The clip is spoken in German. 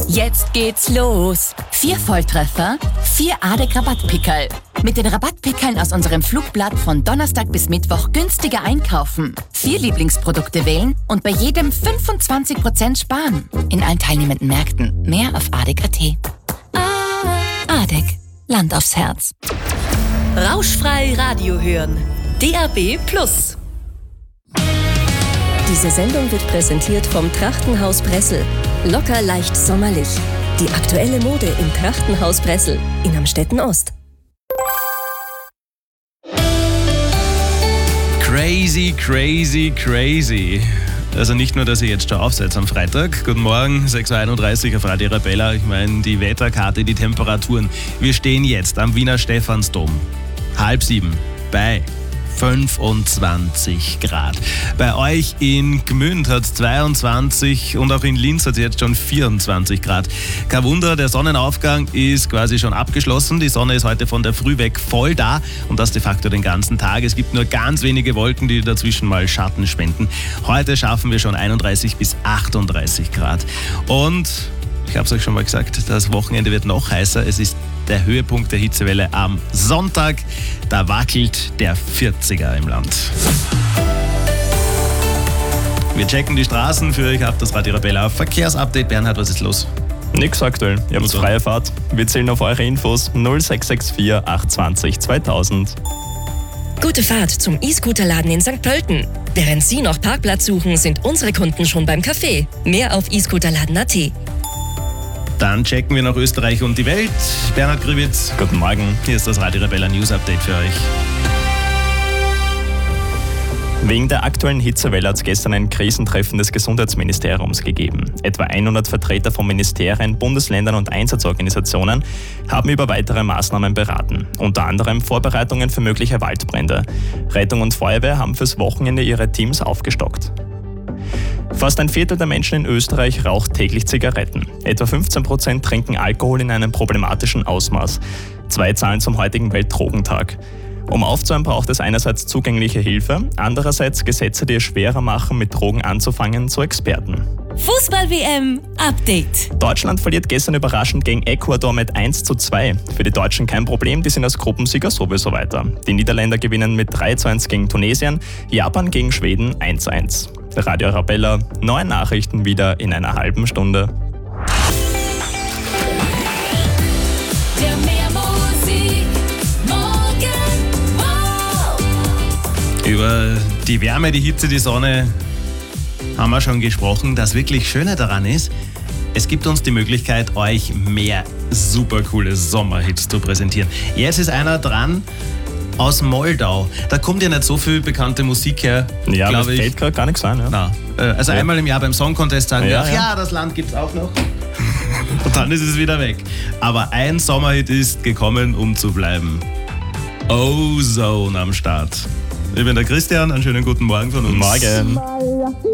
Jetzt geht's los. 4 Volltreffer, 4 ADEC-Rabattpickerl. Mit den Rabattpickeln aus unserem Flugblatt von Donnerstag bis Mittwoch günstiger einkaufen. 4 Lieblingsprodukte wählen und bei jedem 25% sparen. In allen teilnehmenden Märkten. Mehr auf ADEC.at. ADEC. Land aufs Herz. Rauschfrei Radio hören. DAB+. Diese Sendung wird präsentiert vom Trachtenhaus Bressel. Locker leicht sommerlich. Die aktuelle Mode im Trachtenhaus Bressel in Amstetten Ost. Crazy, crazy, crazy. Also nicht nur, dass ihr jetzt schon aufseid am Freitag. Guten Morgen, 6.31 Uhr auf Radio Arabella. Ich meine, die Wetterkarte, die Temperaturen. Wir stehen jetzt am Wiener Stephansdom. 6:30 bei 25 Grad. Bei euch in Gmünd hat es 22 und auch in Linz hat es jetzt schon 24 Grad. Kein Wunder, der Sonnenaufgang ist quasi schon abgeschlossen. Die Sonne ist heute von der Früh weg voll da und das de facto den ganzen Tag. Es gibt nur ganz wenige Wolken, die dazwischen mal Schatten spenden. Heute schaffen wir schon 31 bis 38 Grad. Und ich habe es euch schon mal gesagt, das Wochenende wird noch heißer. Es ist der Höhepunkt der Hitzewelle am Sonntag. Da wackelt der 40er im Land. Wir checken die Straßen für euch ab, das Radio Arabella Verkehrsupdate. Bernhard, was ist los? Nix aktuell. Ihr habt freie Fahrt. Wir zählen auf eure Infos 0664 820 2000. Gute Fahrt zum E-Scooter-Laden in St. Pölten. Während Sie noch Parkplatz suchen, sind unsere Kunden schon beim Café. Mehr auf e-Scooterladen.at. Dann checken wir noch Österreich und die Welt. Bernhard Grivitz. Guten Morgen. Hier ist das Radio Arabella News Update für euch. Wegen der aktuellen Hitzewelle hat es gestern ein Krisentreffen des Gesundheitsministeriums gegeben. Etwa 100 Vertreter von Ministerien, Bundesländern und Einsatzorganisationen haben über weitere Maßnahmen beraten. Unter anderem Vorbereitungen für mögliche Waldbrände. Rettung und Feuerwehr haben fürs Wochenende ihre Teams aufgestockt. Fast ein Viertel der Menschen in Österreich raucht täglich Zigaretten. Etwa 15% trinken Alkohol in einem problematischen Ausmaß. 2 Zahlen zum heutigen Weltdrogentag. Um aufzuhören, braucht es einerseits zugängliche Hilfe, andererseits Gesetze, die es schwerer machen, mit Drogen anzufangen, zu Experten. Fußball-WM-Update. Deutschland verliert gestern überraschend gegen Ecuador mit 1:2. Für die Deutschen kein Problem, die sind als Gruppensieger sowieso weiter. Die Niederländer gewinnen mit 3:1 gegen Tunesien, Japan gegen Schweden 1:1. Radio Arabella, neue Nachrichten wieder in einer halben Stunde. Über die Wärme, die Hitze, die Sonne haben wir schon gesprochen. Das wirklich Schöne daran ist, es gibt uns die Möglichkeit, euch mehr super coole Sommerhits zu präsentieren. Jetzt ist einer dran aus Moldau. Da kommt ja nicht so viel bekannte Musik her. Ja, mir fällt gerade gar nichts ein. Ja. Nein. Also einmal im Jahr beim Song Contest sagen wir, ja, das Land gibt's auch noch. Und dann ist es wieder weg. Aber ein Sommerhit ist gekommen, um zu bleiben. Ozone am Start. Ich bin der Christian, einen schönen guten Morgen von uns. Morgen.